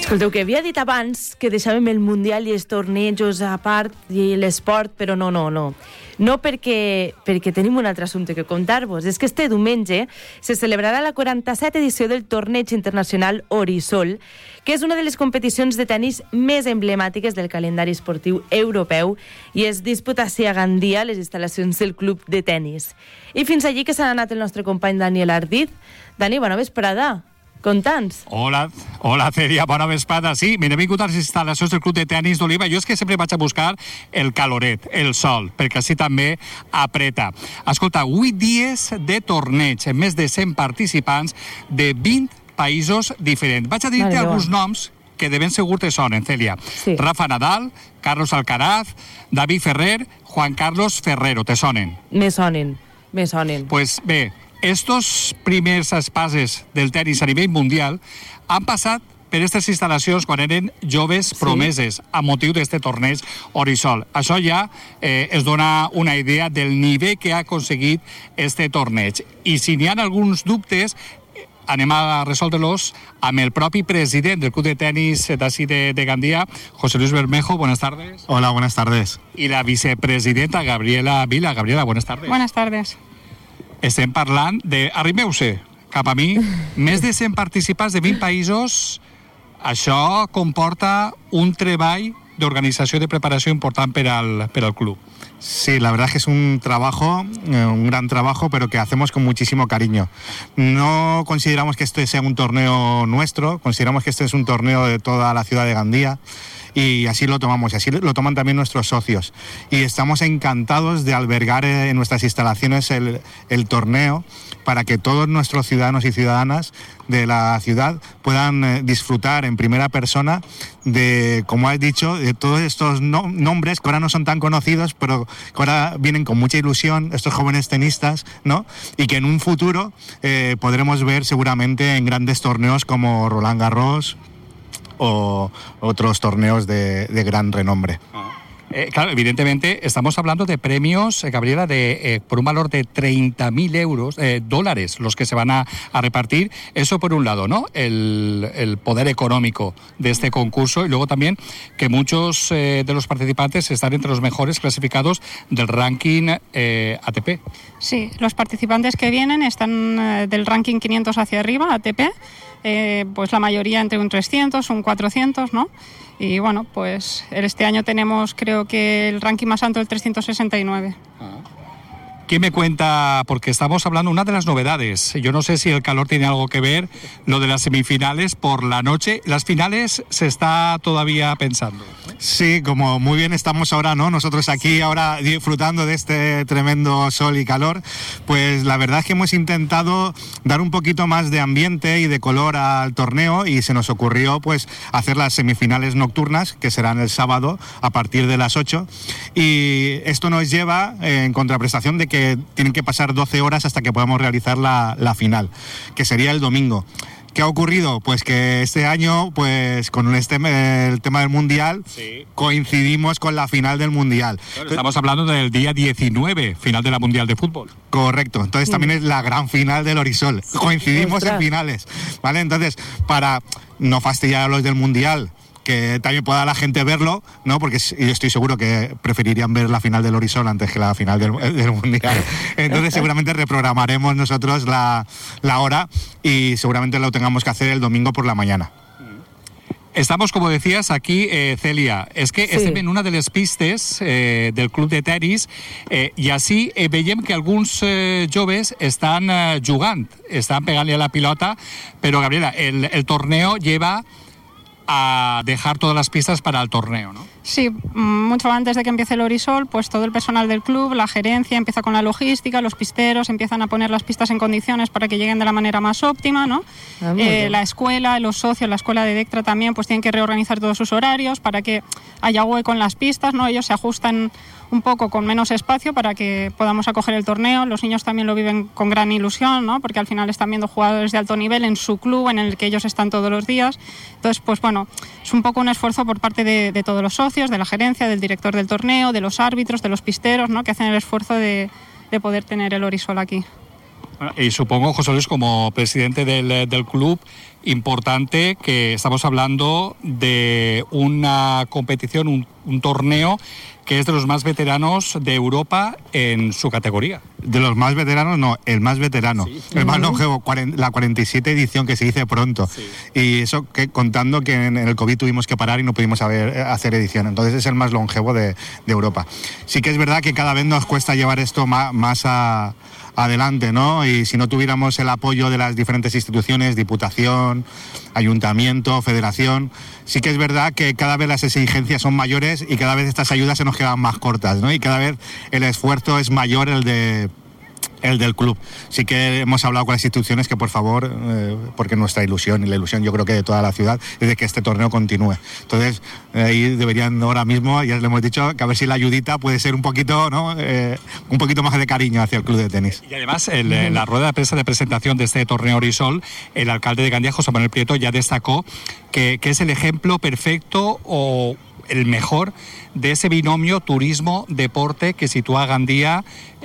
Escolteu, que havia dit abans que deixàvem el Mundial i els tornejos a part i l'esport, però no. No perquè tenim un altre assumpte que contar-vos. És que este diumenge se celebrarà la 47 edició del Torneig Internacional Orisol, que és una de les competicions de tenis més emblemàtiques del calendari esportiu europeu i es disputa a Gandia, a les instal·lacions del club de tenis. I fins allí que s'ha anat el nostre company Daniel Ardit. Dani, bona vesprada. Conta'ns. Hola, Celia, bona vesprada. Sí, m'he vingut a les instal·lacions del Club de Tenis d'Oliva. Jo és que sempre vaig a buscar el caloret, el sol, perquè així també apreta. Escolta, 8 dies de torneig, amb més de 100 participants de 20 països diferents. Vaig a dir-te alguns noms que de ben segur te sonen, Celia. Sí. Rafa Nadal, Carlos Alcaraz, David Ferrer, Juan Carlos Ferrero. Te sonen? Me sonen. Pues bé, estos primers espases del tenis a nivell mundial han passat per aquestes instal·lacions quan eren joves promeses a motiu d'este torneig Orisol. Això ja es dona una idea del nivell que ha aconseguit este torneig. I si n'hi ha alguns dubtes, anem a resoldre-los amb el propi president del Club de Tenis d'ací de Gandia, José Luis Bermejo. Buenas tardes. Hola, buenas tardes. I la vicepresidenta Gabriela Vila. Gabriela, buenas tardes. Buenas tardes. Estem parlant de... Arrimeu-se cap a mi. Més de 100 participants de 20 països. Això comporta un treball d'organització i de preparació important per al club. Sí, la verdad es que es un gran trabajo, pero que hacemos con muchísimo cariño. No consideramos que este sea un torneo nuestro, consideramos que este es un torneo de toda la ciudad de Gandía. Y así lo tomamos, y así lo toman también nuestros socios. Y estamos encantados de albergar en nuestras instalaciones el torneo para que todos nuestros ciudadanos y ciudadanas de la ciudad puedan disfrutar en primera persona de, como has dicho, de todos estos nombres que ahora no son tan conocidos, pero que ahora vienen con mucha ilusión, estos jóvenes tenistas, ¿no? Y que en un futuro podremos ver seguramente en grandes torneos como Roland Garros o otros torneos de gran renombre. Claro, evidentemente estamos hablando de premios, Gabriela, por un valor de 30.000 dólares, los que se van a repartir. Eso por un lado, ¿no? El poder económico de este concurso, y luego también que muchos de los participantes están entre los mejores clasificados del ranking ATP. Sí, los participantes que vienen están del ranking 500 hacia arriba, ATP, pues la mayoría entre un 300, un 400, ¿no? Y bueno, pues este año tenemos, creo que el ranking más alto, el 369. ¿Qué me cuenta? Porque estamos hablando de una de las novedades. Yo no sé si el calor tiene algo que ver, lo de las semifinales por la noche. Las finales se está todavía pensando. Sí, como muy bien estamos ahora, ¿no? Nosotros aquí ahora disfrutando de este tremendo sol y calor, pues la verdad es que hemos intentado dar un poquito más de ambiente y de color al torneo, y se nos ocurrió pues hacer las semifinales nocturnas, que serán el sábado a partir de las 8, y esto nos lleva en contraprestación de que tienen que pasar 12 horas hasta que podamos realizar la final, que sería el domingo. ¿Qué ha ocurrido? Pues que este año, pues con el tema del Mundial, coincidimos con la final del Mundial. Claro, estamos hablando del día 19, final de la Mundial de Fútbol. Correcto, entonces también es la gran final del Orisol. Coincidimos en finales, ¿vale? Entonces, para no fastidiar a los del Mundial, que también pueda la gente verlo, ¿no? Porque yo estoy seguro que preferirían ver la final del Orisol antes que la final del Mundial. Entonces seguramente reprogramaremos nosotros la hora, y seguramente lo tengamos que hacer el domingo por la mañana. Estamos, como decías, aquí, Celia, és que estem en una de les pistes del club de tenis, i així veiem que alguns joves estan jugant, estan pegant-li a la pilota, però, Gabriela, el torneo lleva a dejar todas las pistas para el torneo, ¿no? Sí, mucho antes de que empiece el Orisol, pues todo el personal del club, la gerencia empieza con la logística, los pisteros empiezan a poner las pistas en condiciones para que lleguen de la manera más óptima, ¿no? La escuela, los socios, la escuela de Dectra también, pues tienen que reorganizar todos sus horarios para que haya hueco en las pistas, ¿no? Ellos se ajustan un poco con menos espacio para que podamos acoger el torneo. Los niños también lo viven con gran ilusión, ¿no? Porque al final están viendo jugadores de alto nivel en su club, en el que ellos están todos los días. Entonces, pues bueno, es un poco un esfuerzo por parte de todos los socios, de la gerencia, del director del torneo, de los árbitros, de los pisteros, ¿no? Que hacen el esfuerzo de poder tener el Orisol aquí. Y supongo, José Luis, como presidente del club importante, que estamos hablando de una competición, un torneo que es de los más veteranos de Europa en su categoría. De los más veteranos, no, el más veterano. Sí. El más longevo, la 47 edición, que se dice pronto. Sí. Y eso que contando que en el COVID tuvimos que parar y no pudimos hacer edición. Entonces es el más longevo de Europa. Sí que es verdad que cada vez nos cuesta llevar esto más adelante, ¿no? Y si no tuviéramos el apoyo de las diferentes instituciones, Diputación, Ayuntamiento, Federación, sí que es verdad que cada vez las exigencias son mayores y cada vez estas ayudas se nos quedan más cortas, ¿no? Y cada vez el esfuerzo es mayor el del club. Sí que hemos hablado con las instituciones que por favor, porque nuestra ilusión y la ilusión yo creo que de toda la ciudad es de que este torneo continúe. Entonces ahí deberían ahora mismo, ya le hemos dicho, que a ver si la ayudita puede ser un poquito, ¿no? Un poquito más de cariño hacia el club de tenis. Y además en la rueda de prensa de presentación de este torneo Orisol, el alcalde de Gandía, José Manuel Prieto, ya destacó que es el ejemplo perfecto o el mejor de ese binomio turismo-deporte que sitúa a Gandía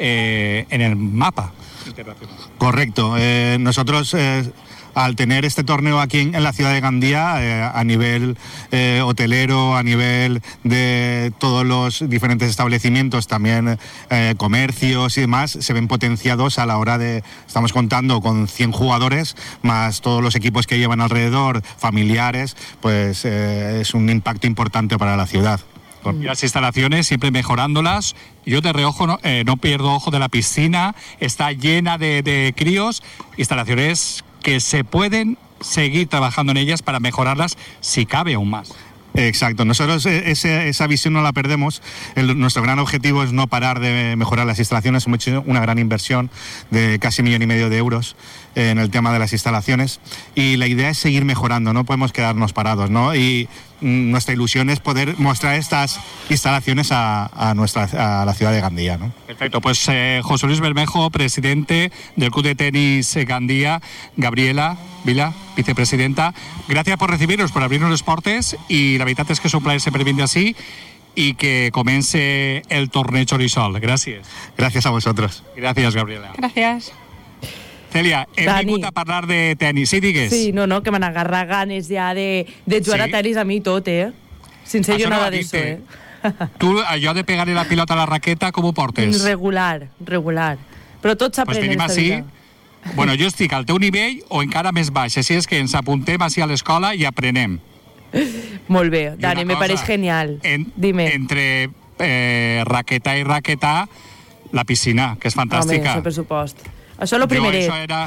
en el mapa internacional. Correcto. Nosotros, al tener este torneo aquí en la ciudad de Gandía, a nivel hotelero, a nivel de todos los diferentes establecimientos, también comercios y demás, se ven potenciados a la hora de... Estamos contando con 100 jugadores, más todos los equipos que llevan alrededor, familiares, pues es un impacto importante para la ciudad. Y las instalaciones siempre mejorándolas. Yo de reojo no pierdo ojo de la piscina, está llena de críos, instalaciones que se pueden seguir trabajando en ellas para mejorarlas si cabe aún más. Exacto, nosotros esa visión no la perdemos. Nuestro gran objetivo es no parar de mejorar las instalaciones. Hemos hecho una gran inversión de casi 1,5 millones de euros en el tema de las instalaciones y la idea es seguir mejorando, no podemos quedarnos parados, ¿no? Y nuestra ilusión es poder mostrar estas instalaciones a la ciudad de Gandía, ¿no? Perfecto, pues José Luis Bermejo, presidente del Club de Tenis Gandía, Gabriela Vila, vicepresidenta, gracias por recibirnos, por abrirnos los portes, y la veritat és que és un plaer sempre vindre així y que comience el torneo Orisol. Gracias. Gracias a vosotros. Gracias, Gabriela. Gracias. Cèlia, hem vingut a parlar de tenis. Sí, digues. Sí, no, que m'han agarrat ganes ja de jugar a tenis a mi tot, Sense jo nada d'això, Tu, allò de pegar-li la pilota a la raqueta, com ho portes? Regular. Però tot s'aprèn en esta vida. Bueno, jo estic al teu nivell o encara més baix, així és que ens apuntem així a l'escola i aprenem. Molt bé, Dani, me pareix genial. Dime. Entre raqueta i raqueta, la piscina, que és fantàstica. Home, això per supost. Això lo primeret.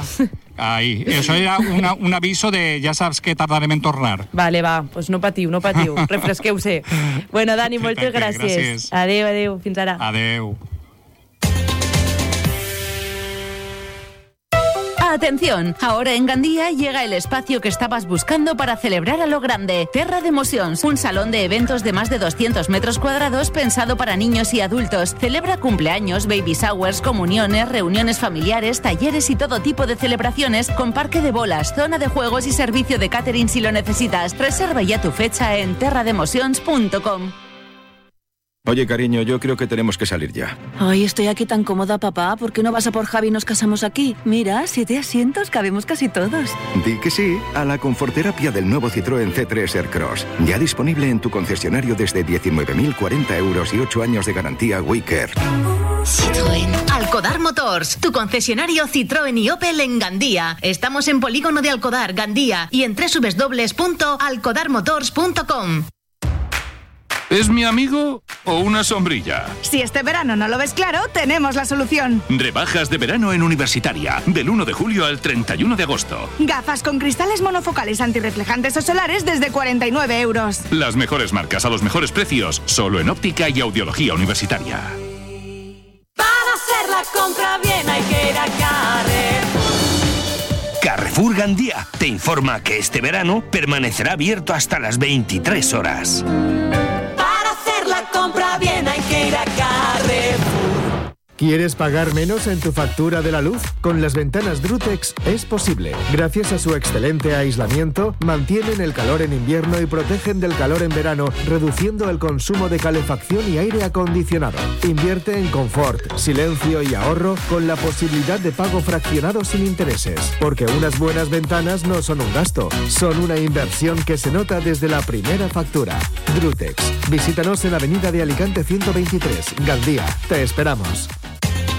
Això era un aviso de ja saps que tardarem en tornar. Vale, va, pues no patiu, refresqueu-se. Bueno, Dani, moltes gràcies. Adéu, fins ara. Adéu. Atención, ahora en Gandía llega el espacio que estabas buscando para celebrar a lo grande. Terra d'Emocions, un salón de eventos de más de 200 metros cuadrados pensado para niños y adultos. Celebra cumpleaños, baby showers, comuniones, reuniones familiares, talleres y todo tipo de celebraciones con parque de bolas, zona de juegos y servicio de catering si lo necesitas. Reserva ya tu fecha en terrademocions.com. Oye, cariño, yo creo que tenemos que salir ya. Ay, estoy aquí tan cómoda, papá. ¿Por qué no vas a por Javi y nos casamos aquí? Mira, 7 asientos, cabemos casi todos. Di que sí a la conforterapia del nuevo Citroën C3 Aircross. Ya disponible en tu concesionario desde 19.040 euros y 8 años de garantía WeCare. Citroën. Alcodar Motors, tu concesionario Citroën y Opel en Gandía. Estamos en Polígono de Alcodar, Gandía, y en www.alcodarmotors.com. ¿Es mi amigo o una sombrilla? Si este verano no lo ves claro, tenemos la solución. Rebajas de verano en Universitaria, del 1 de julio al 31 de agosto. Gafas con cristales monofocales antirreflejantes o solares desde 49 euros. Las mejores marcas a los mejores precios, solo en óptica y audiología universitaria. Para hacer la compra bien hay que ir a Carrefour. Carrefour Gandía te informa que este verano permanecerá abierto hasta las 23 horas. La compra bien hay que ir a Carrefour. ¿Quieres pagar menos en tu factura de la luz? Con las ventanas Drutex es posible. Gracias a su excelente aislamiento, mantienen el calor en invierno y protegen del calor en verano, reduciendo el consumo de calefacción y aire acondicionado. Invierte en confort, silencio y ahorro con la posibilidad de pago fraccionado sin intereses. Porque unas buenas ventanas no son un gasto, son una inversión que se nota desde la primera factura. Drutex. Visítanos en Avenida de Alicante 123, Gandía. Te esperamos.